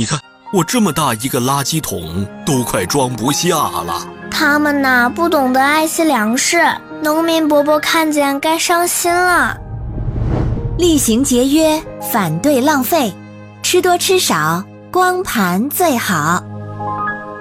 你看，我这么大一个垃圾桶都快装不下了。 他们呐，不懂得爱惜粮食，农民伯伯看见该伤心了。 厉行节约，反对浪费，吃多吃少，光盘最好。